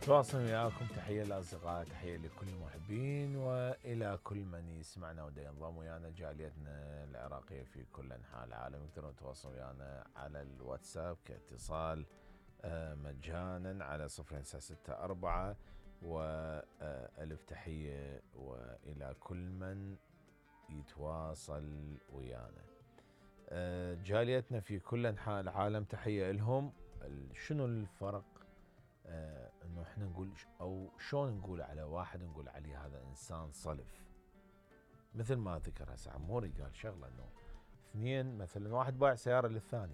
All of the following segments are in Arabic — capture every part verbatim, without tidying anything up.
نتواصل وياكم. تحية للأصدقاء، تحية لكل المحبين وإلى كل من يسمعنا ودا ينضم ويانا جاليتنا العراقية في كل أنحاء العالم. يقدرون يتواصلوا ويانا على الواتساب كاتصال مجانا على صفر خمسة ستة أربعة وألف تحية وإلى كل من يتواصل ويانا. جاليتنا في كل أنحاء العالم تحية لهم. شنو الفرق آه انه احنا نقول او شلون نقول على واحد نقول عليه هذا انسان صلف؟ مثل ما ذكر هسه عموري قال شغله انه اثنين مثلا واحد باع سياره للثاني،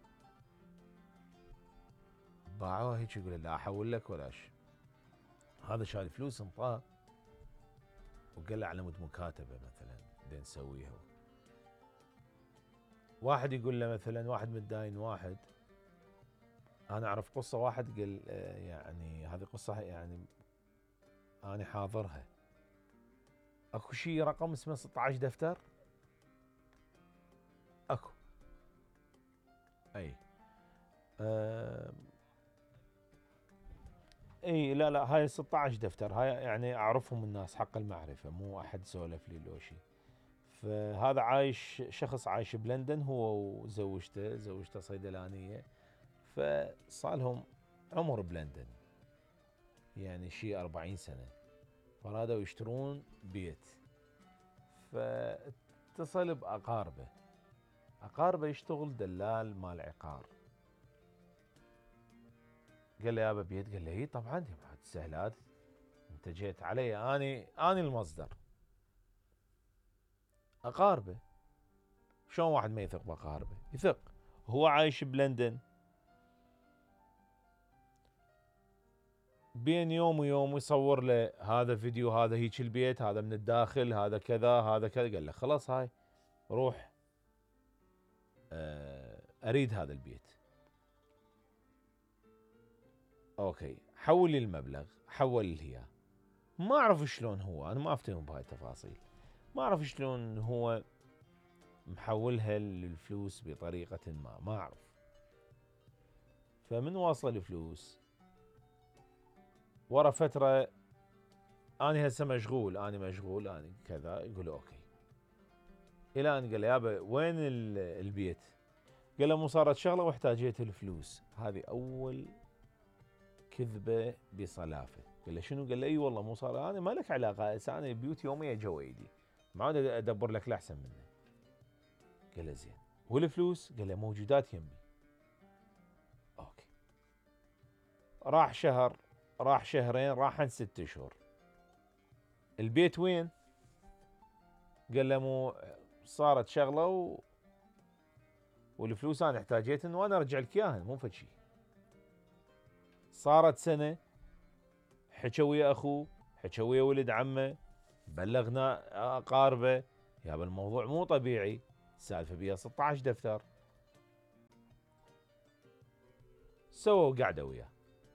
باعوها هيك يقول لا احول لك ولا شيء، هذا شال فلوس انطاه وقال له على مود مكاتبه مثلا بدنا نسويها. واحد يقول له مثلا واحد متداين واحد، انا اعرف قصه واحد قال يعني هذه قصه يعني انا حاضرها، اكو شيء رقم اسمه ستة عشر دفتر، اكو اي أه اي لا لا هاي ستة عشر دفتر، هاي يعني اعرفهم الناس حق المعرفه، مو احد سولف لي لو شيء. فهذا عايش شخص عايش بلندن هو وزوجته، زوجته صيدلانيه، فصالهم عمر بلندن يعني شيء أربعين سنه، فرادوا يشترون بيت، فاتصل بأقاربه، أقاربه يشتغل دلال مال عقار، قال له يابا بيت، قال له اي طبعا يا بعد سهلات انت جيت علي، اني اني المصدر. أقاربه شلون واحد ما يثق بأقاربه؟ يثق، هو عايش بلندن، بين يوم ويوم يصور له هذا فيديو، هذا هيك البيت، هذا من الداخل، هذا كذا هذا كذا، قال له خلاص هاي روح اريد هذا البيت. اوكي حول لي المبلغ، حول لي اياه، ما اعرف شلون هو، انا ما افتهم بهاي التفاصيل، ما اعرف شلون هو محولها للفلوس بطريقة ما، ما اعرف. فمن واصل الفلوس ورا فترة، انا هسه مشغول، انا مشغول انا كذا، يقول اوكي، الى ان قال له يابا وين البيت؟ قال له مو صارت شغله واحتاجيت الفلوس. هذه اول كذبه بصلافه. قال له شنو؟ قال له اي والله مو صار، انا ما لك علاقه، هسه انا بيوت يوميه جوا ايدي، ما عاد ادبر لك الاحسن منه. قال له زين والفلوس؟ قال له موجودات يمي. اوكي راح شهر، راح شهرين، راحن ست اشهر، البيت وين؟ قال له مو صارت شغله و... والفلوس انا احتاجيتن وانا ارجع لك اياهن، مو فد شيء. صارت سنه، حكى ويا اخوه، حكى ويا ولد عمه، بلغنا اقاربه، يابا الموضوع مو طبيعي، السالفه بيها ستة عشر دفتر. سووا قعده وياه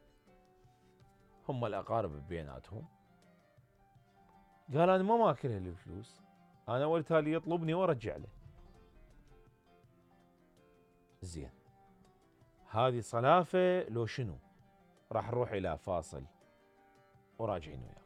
هم الاقارب بيناتهم، قال انا ما ماكلها الفلوس، انا ولتالي يطلبني وارجع له. زين هذه صلافه لو شنو؟ راح نروح الى فاصل وراجعين وياكم.